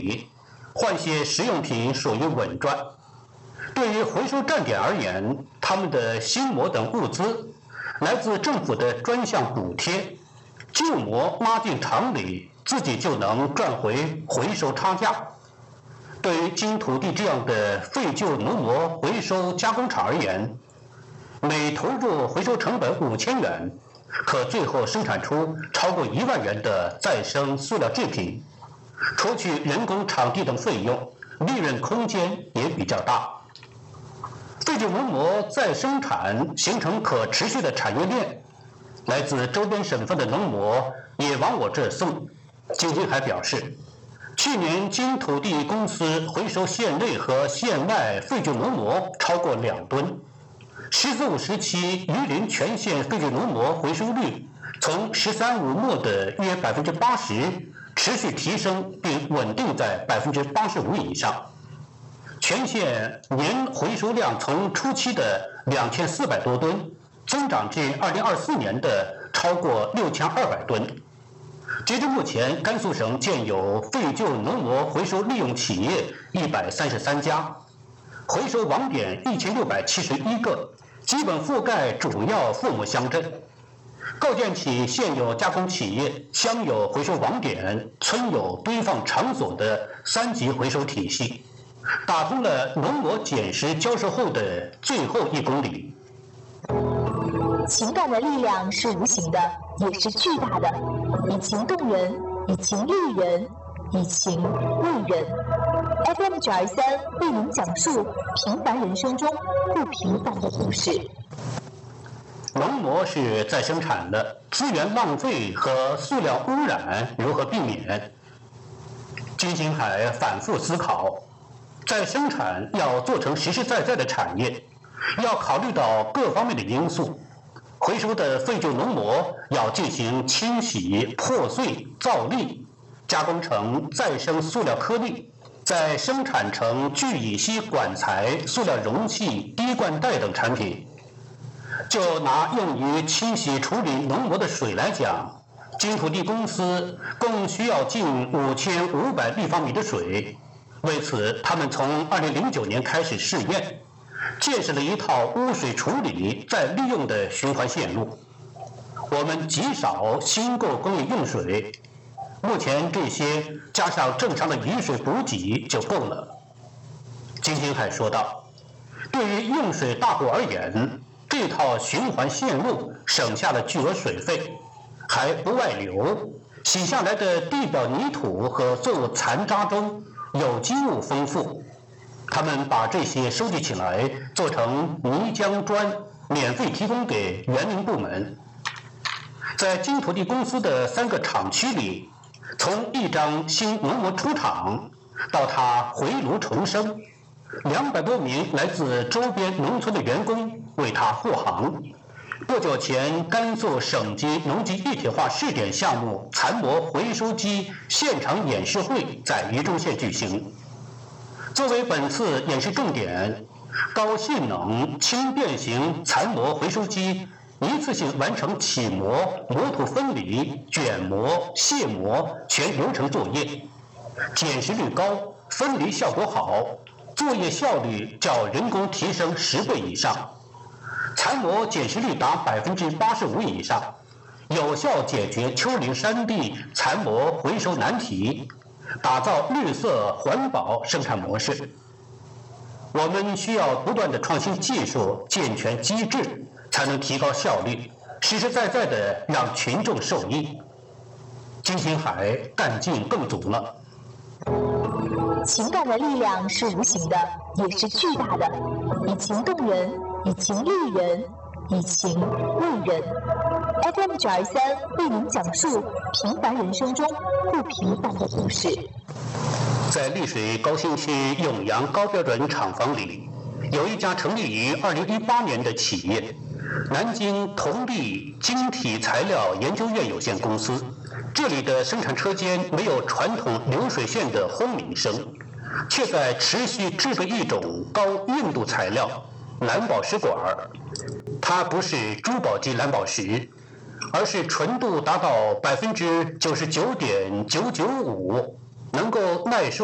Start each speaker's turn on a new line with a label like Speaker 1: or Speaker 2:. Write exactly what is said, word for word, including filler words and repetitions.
Speaker 1: 理，换些实用品属于稳赚。对于回收站点而言，他们的新膜等物资来自政府的专项补贴，旧膜拉进厂里，自己就能赚回回收差价。对于金土地这样的废旧农膜回收加工厂而言，每投入回收成本五千元，可最后生产出超过一万元的再生塑料制品，除去人工、场地等费用，利润空间也比较大。废旧农膜再生产形成可持续的产业链，来自周边省份的农膜也往我这送。金星还表示，去年经土地公司回收县内和县外废旧农膜超过两吨。十四五时期，榆林全县废旧农膜回收率从十三五末的约百分之八十持续提升，并稳定在百分之八十五以上。全县年回收量从初期的两千四百多吨，增长至二零二四年的超过六千二百吨。截至目前，甘肃省建有废旧农膜回收利用企业一百三十三家，回收网点一千六百七十一个，基本覆盖主要副牧乡镇。构建起现有加工企业、乡有回收网点、村有堆放场所的三级回收体系，打通了农膜捡拾交收后的最后一公里。
Speaker 2: 情感的力量是无形的，也是巨大的，以情动人，以情励人，以情慰人。F M 九二三为您讲述平凡人生中不平凡的故事。
Speaker 1: 农膜是再生产的，资源浪费和塑料污染如何避免？金星海反复思考，再生产要做成实实在在的产业，要考虑到各方面的因素。回收的废旧农膜要进行清洗、破碎、造粒，加工成再生塑料颗粒，再生产成聚乙烯管材、塑料容器、滴灌袋等产品。就拿用于清洗处理农膜的水来讲，金土地公司共需要近五千五百立方米的水。为此，他们从二零零九年开始试验，建设了一套污水处理再利用的循环线路。我们极少新购工业用水，目前这些加上正常的雨水补给就够了。金星海说道，对于用水大户而言，这套循环线路省下了巨额水费，还不外流，洗下来的地表泥土和作物残渣中有机物丰富。他们把这些收集起来，做成泥浆砖，免费提供给园林部门。在金土地公司的三个厂区里，从一张新农膜出厂到它回炉重生，两百多名来自周边农村的员工为它护航。不久前，甘肃省级农机一体化试点项目残膜回收机现场演示会在榆中县举行。作为本次演示重点，高性能轻便型残膜回收机一次性完成起膜、模土分离、卷膜、卸膜全流程作业，捡拾率高，分离效果好，作业效率较人工提升十倍以上，残膜捡拾率达百分之八十五以上，有效解决丘陵山地残膜回收难题，打造绿色环保生产模式。我们需要不断的创新技术，健全机制，才能提高效率，实实在在的让群众受益。金星海干劲更足了。
Speaker 2: 情感的力量是无形的，也是巨大的，以情动人，以情励人，以情慰人。F M 九二三为您讲述平凡人生中不平凡的故事。
Speaker 1: 在丽水高新区永阳高标准厂房里，有一家成立于二零一八年的企业——南京同力晶体材料研究院有限公司。这里的生产车间没有传统流水线的轰鸣声，却在持续制作一种高硬度材料——蓝宝石管。它不是珠宝级蓝宝石，而是纯度达到百分之九十九点九九五，能够耐受